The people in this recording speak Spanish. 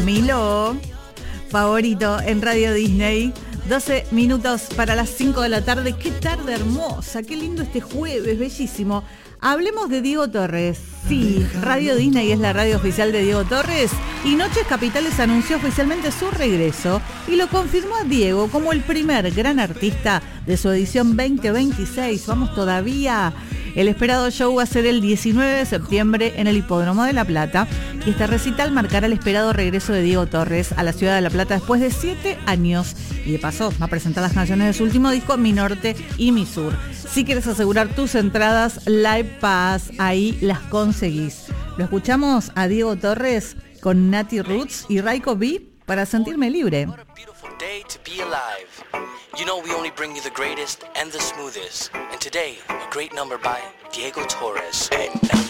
Milo, favorito en Radio Disney. 12 minutos para las 5 de la tarde. Qué tarde hermosa, qué lindo este jueves, bellísimo. Hablemos de Diego Torres. Sí, Radio Disney es la radio oficial de Diego Torres y Noches Capitales anunció oficialmente su regreso y lo confirmó a Diego como el primer gran artista de su edición 2026. Vamos todavía. El esperado show va a ser el 19 de septiembre en el Hipódromo de La Plata y este recital marcará el esperado regreso de Diego Torres a la ciudad de La Plata después de 7 años y de paso va a presentar las canciones de su último disco, Mi Norte y Mi Sur. Si quieres asegurar tus entradas, Live Pass, ahí las conseguís. Lo escuchamos a Diego Torres con Nati Roots y Raiko B para sentirme libre. Day to be alive. You know we only bring you the greatest and the smoothest. And today, a great number by Diego Torres. And